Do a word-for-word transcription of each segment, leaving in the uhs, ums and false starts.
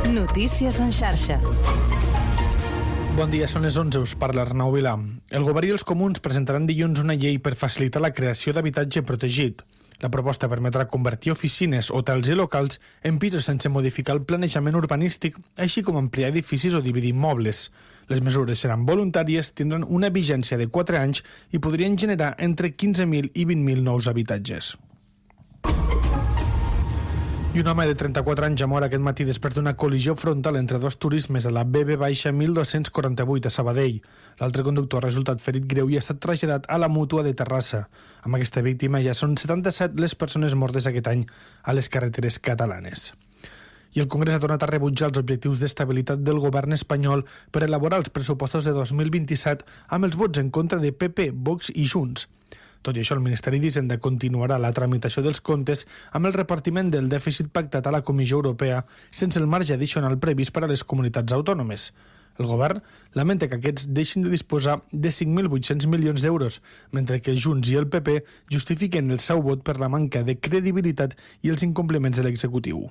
Notícies en xarxa. Bon dia, són les onze, us parla Arnau Vilà. El govern i els comuns presentaran dilluns una llei per facilitar la creació d'habitatge protegit. La proposta permetrà convertir oficines, hotels i locals en pisos sense modificar el planejament urbanístic, així com ampliar edificis o dividir immobles. Les mesures seran voluntàries, tindran una vigència de quatre anys i podrien generar entre quinze mil i vint mil nous habitatges. I un home de trenta-quatre anys ha mort aquest matí després d'una col·lisió frontal entre dos turismes a la B B mil dos-cents quaranta-vuit a Sabadell. L'altre conductor ha resultat ferit greu i ha estat traslladat a la Mútua de Terrassa. Amb aquesta víctima ja són setanta-set les persones mortes aquest any a les carreteres catalanes. I el Congrés ha tornat a rebutjar els objectius d'estabilitat del govern espanyol per elaborar els pressupostos de dos mil vint-i-set amb els vots en contra de P P, Vox i Junts. Tot i això, el Ministeri d'Hisenda continuarà la tramitació dels comptes amb el repartiment del dèficit pactat a la Comissió Europea sense el marge addicional previst per a les comunitats autònomes. El govern lamenta que aquests deixin de disposar de cinc mil vuit-cents milions d'euros, mentre que Junts i el P P justifiquen el seu vot per la manca de credibilitat i els incompliments de l'executiu.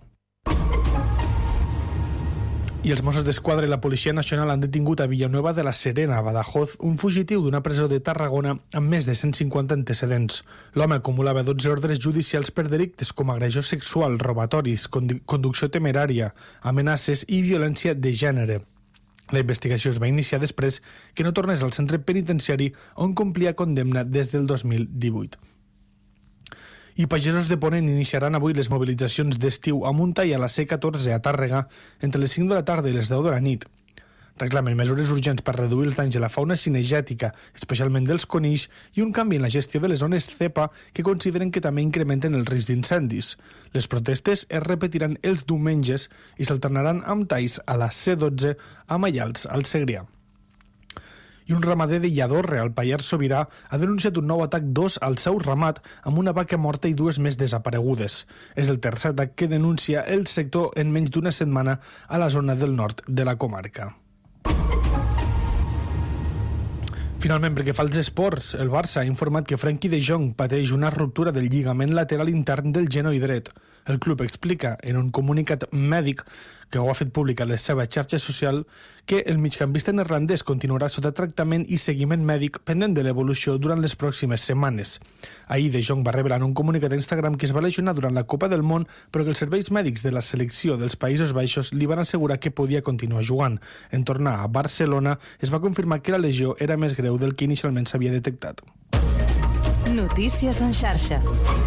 I els Mossos d'Esquadra i la Policia Nacional han detingut a Villanueva de la Serena, a Badajoz, un fugitiu d'una presó de Tarragona amb més de cent cinquanta antecedents. L'home acumulava dotze ordres judicials per delictes com agressió sexual, robatoris, conducció temerària, amenaces i violència de gènere. La investigació es va iniciar després que no tornés al centre penitenciari on complia condemna des del dos mil divuit. I pagesos de Ponent iniciaran avui les mobilitzacions d'estiu a Munta i a la C catorze a Tàrrega entre les cinc de la tarda i les deu de la nit. Reclamen mesures urgents per reduir els danys a la fauna cinegètica, especialment dels conills, i un canvi en la gestió de les zones zepa que consideren que també incrementen el risc d'incendis. Les protestes es repetiran els diumenges i s'alternaran amb talls a la C dotze a Maials, al Segrià. I un ramader de Lladorre, al Pallars Sobirà, ha denunciat un nou atac d'ós al seu ramat amb una vaca morta i dues més desaparegudes. És el tercer atac que denuncia el sector en menys d'una setmana a la zona del nord de la comarca. Finalment, perquè fa els esports, el Barça ha informat que Frenkie de Jong pateix una ruptura del lligament lateral intern del genoll dret. El club explica en un comunicat mèdic que ho ha fet públic a la seva xarxa social que el migcampista neerlandès continuarà sota tractament i seguiment mèdic pendent de l'evolució durant les pròximes setmanes. Ahir De Jong va revelar en un comunicat a Instagram que es va lesionar durant la Copa del Món, però que els serveis mèdics de la selecció dels Països Baixos li van assegurar que podia continuar jugant. En tornar a Barcelona es va confirmar que la lesió era més greu del que inicialment s'havia detectat. Notícies en xarxa.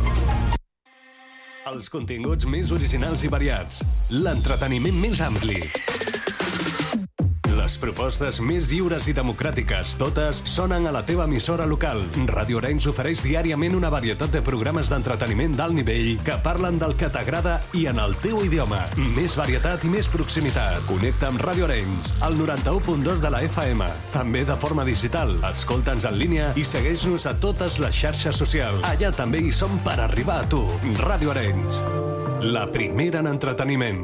Els continguts més originals i variats. L'entreteniment més ampli. Les propostes més lliures i democràtiques, totes sonen a la teva emissora local. Ràdio Arenys ofereix diàriament una varietat de programes d'entreteniment d'alt nivell que parlen del que t'agrada i en el teu idioma. Més varietat i més proximitat. Connecta amb Ràdio Arenys, al noranta-u punt dos de la F M. També de forma digital. Escolta'ns en línia i segueix-nos a totes les xarxes socials. Allà també hi som per arribar a tu. Ràdio Arenys, la primera en entreteniment.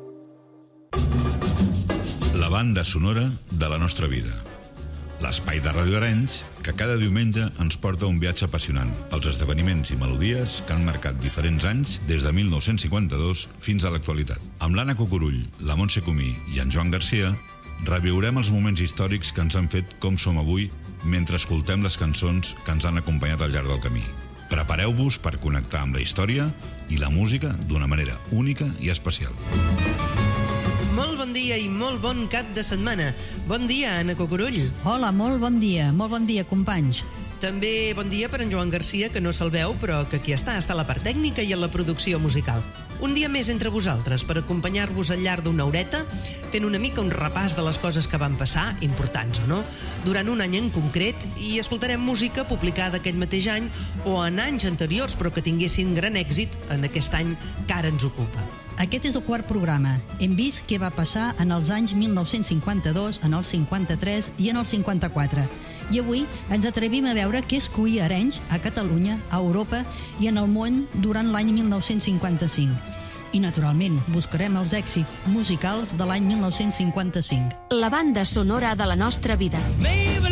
La banda sonora de la nostra vida. L'espai de Ràdio Arenys que cada diumenge ens porta un viatge apassionant als esdeveniments i melodies que han marcat diferents anys des de mil nou-cents cinquanta-dos fins a l'actualitat. Amb l'Anna Cucurull, la Montse Comí i en Joan Garcia reviurem els moments històrics que ens han fet com som avui mentre escoltem les cançons que ens han acompanyat al llarg del camí. Prepareu-vos per connectar amb la història i la música d'una manera única i especial. Molt bon dia i molt bon cap de setmana. Bon dia, Anna Cucurull. Hola, molt bon dia. Molt bon dia, companys. També bon dia per en Joan Garcia, que no se'l veu, però que aquí està, està a la part tècnica i a la producció musical. Un dia més entre vosaltres per acompanyar-vos al llarg d'una horeta, fent una mica un repàs de les coses que van passar, importants o no, durant un any en concret, i escoltarem música publicada aquest mateix any o en anys anteriors, però que tinguessin gran èxit en aquest any que ara ens ocupa. Aquest és el quart programa. Hem vist què va passar en els anys mil nou-cents cinquanta-dos, en el cinquanta-tres i en el cinquanta-quatre. I avui ens atrevim a veure què es coïa a Arenys, a Catalunya, a Europa i en el món durant l'any mil nou-cents cinquanta-cinc. I, naturalment, buscarem els èxits musicals de l'any mil nou-cents cinquanta-cinc. La banda sonora de la nostra vida.